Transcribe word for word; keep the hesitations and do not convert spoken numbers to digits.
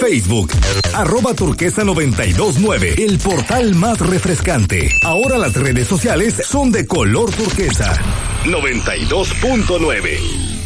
Facebook, arroba turquesa noventa y dos nueve, el portal más refrescante. Ahora las redes sociales son de color turquesa. noventa y dos punto nueve.